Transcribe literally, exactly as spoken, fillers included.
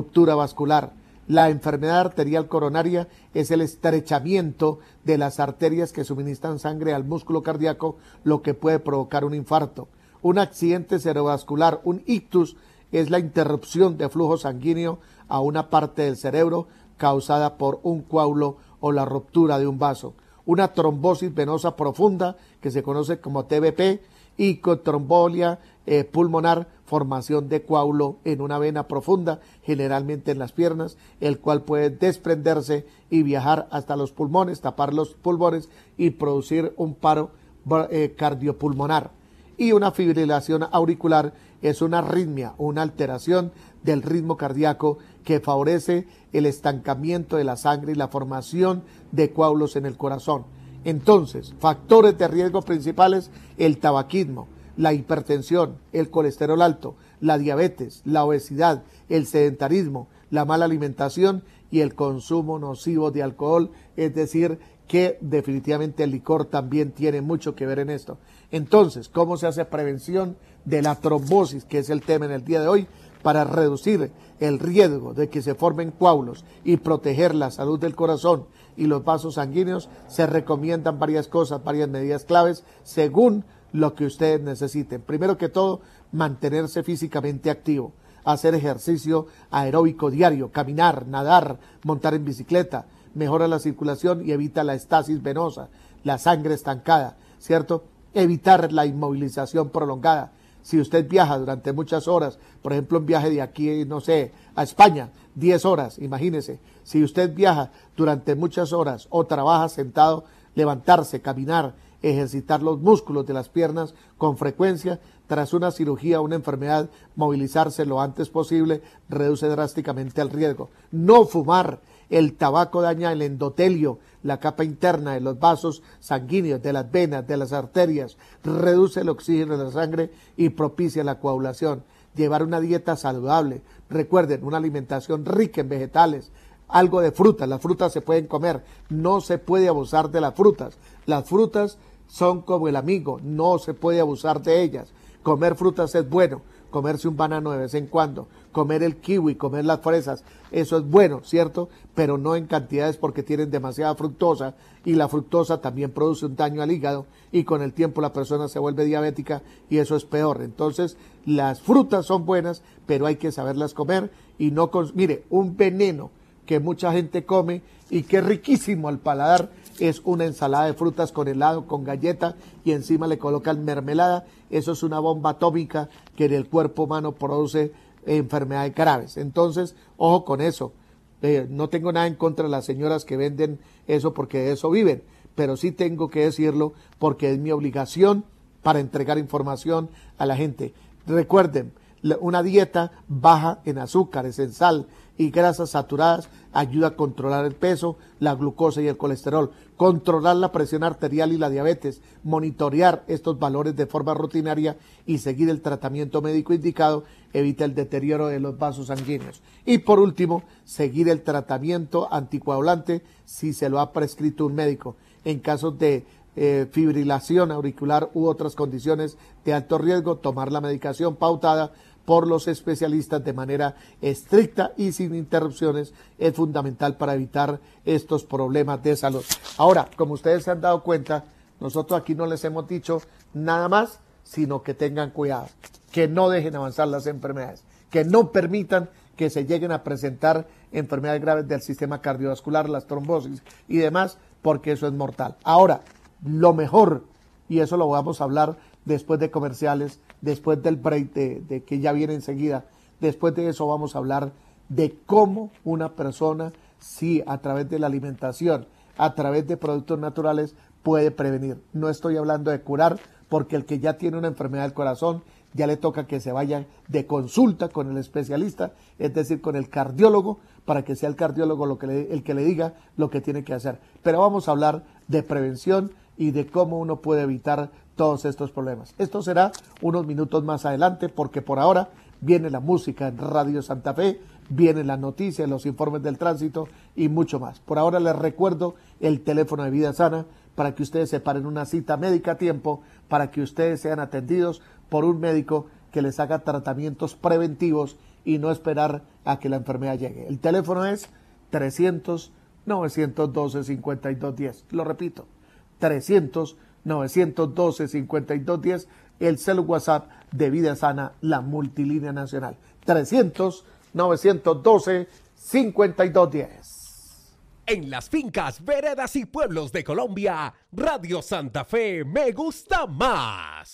ruptura vascular. La enfermedad arterial coronaria es el estrechamiento de las arterias que suministran sangre al músculo cardíaco, lo que puede provocar un infarto. Un accidente cerebrovascular, un ictus, es la interrupción de flujo sanguíneo a una parte del cerebro causada por un coágulo o la ruptura de un vaso. Una trombosis venosa profunda, que se conoce como T B P, y con trombolia eh, pulmonar, formación de coágulo en una vena profunda, generalmente en las piernas, el cual puede desprenderse y viajar hasta los pulmones, tapar los pulmones y producir un paro eh, cardiopulmonar. Y una fibrilación auricular es una arritmia, una alteración del ritmo cardíaco que favorece el estancamiento de la sangre y la formación de coágulos en el corazón. Entonces, factores de riesgo principales: el tabaquismo, la hipertensión, el colesterol alto, la diabetes, la obesidad, el sedentarismo, la mala alimentación y el consumo nocivo de alcohol, es decir, que definitivamente el licor también tiene mucho que ver en esto. Entonces, ¿cómo se hace prevención de la trombosis, que es el tema en el día de hoy? Para reducir el riesgo de que se formen coágulos y proteger la salud del corazón y los vasos sanguíneos, se recomiendan varias cosas, varias medidas claves, según lo que ustedes necesiten. Primero que todo, mantenerse físicamente activo, hacer ejercicio aeróbico diario, caminar, nadar, montar en bicicleta, mejora la circulación y evita la estasis venosa, la sangre estancada, ¿cierto? Evitar la inmovilización prolongada. Si usted viaja durante muchas horas, por ejemplo, un viaje de aquí, no sé, a España, diez horas, imagínese. Si usted viaja durante muchas horas o trabaja sentado, levantarse, caminar, ejercitar los músculos de las piernas con frecuencia, tras una cirugía o una enfermedad, movilizarse lo antes posible, reduce drásticamente el riesgo. No fumar. El tabaco daña el endotelio, la capa interna de los vasos sanguíneos, de las venas, de las arterias, reduce el oxígeno de la sangre y propicia la coagulación. Llevar una dieta saludable. Recuerden, una alimentación rica en vegetales, algo de frutas. Las frutas se pueden comer, no se puede abusar de las frutas. Las frutas son como el amigo, no se puede abusar de ellas. Comer frutas es bueno, comerse un banano de vez en cuando, comer el kiwi, comer las fresas, eso es bueno, ¿cierto? Pero no en cantidades porque tienen demasiada fructosa, y la fructosa también produce un daño al hígado y con el tiempo la persona se vuelve diabética y eso es peor. Entonces, las frutas son buenas, pero hay que saberlas comer y no... Cons- Mire, un veneno que mucha gente come y que es riquísimo al paladar es una ensalada de frutas con helado, con galleta y encima le colocan mermelada. Eso es una bomba atómica que en el cuerpo humano produce enfermedades graves. Entonces, ojo con eso. Eh, no tengo nada en contra de las señoras que venden eso porque de eso viven, pero sí tengo que decirlo porque es mi obligación para entregar información a la gente. Recuerden, una dieta baja en azúcares, en sal y grasas saturadas ayuda a controlar el peso, la glucosa y el colesterol, controlar la presión arterial y la diabetes, monitorear estos valores de forma rutinaria y seguir el tratamiento médico indicado evita el deterioro de los vasos sanguíneos. Y por último, seguir el tratamiento anticoagulante si se lo ha prescrito un médico. En casos de eh, fibrilación auricular u otras condiciones de alto riesgo, tomar la medicación pautada por los especialistas de manera estricta y sin interrupciones es fundamental para evitar estos problemas de salud. Ahora, como ustedes se han dado cuenta, nosotros aquí no les hemos dicho nada más, sino que tengan cuidado, que no dejen avanzar las enfermedades, que no permitan que se lleguen a presentar enfermedades graves del sistema cardiovascular, las trombosis y demás, porque eso es mortal. Ahora, lo mejor, y eso lo vamos a hablar después de comerciales, después del break de, de que ya viene enseguida, después de eso vamos a hablar de cómo una persona, si a través de la alimentación, a través de productos naturales, puede prevenir. No estoy hablando de curar, porque el que ya tiene una enfermedad del corazón, ya le toca que se vaya de consulta con el especialista, es decir, con el cardiólogo, para que sea el cardiólogo lo que le, el que le diga lo que tiene que hacer. Pero vamos a hablar de prevención y de cómo uno puede evitar todos estos problemas. Esto será unos minutos más adelante, porque por ahora viene la música en Radio Santa Fe, viene la noticia, los informes del tránsito y mucho más. Por ahora les recuerdo el teléfono de Vida Sana para que ustedes separen una cita médica a tiempo, para que ustedes sean atendidos por un médico que les haga tratamientos preventivos y no esperar a que la enfermedad llegue. El teléfono es trescientos, novecientos doce, cincuenta y dos diez. Lo repito, trescientos, novecientos doce, cincuenta y dos diez, el cel WhatsApp de Vida Sana, la multilínea nacional. trescientos, novecientos doce, cincuenta y dos diez. En las fincas, veredas y pueblos de Colombia, Radio Santa Fe me gusta más.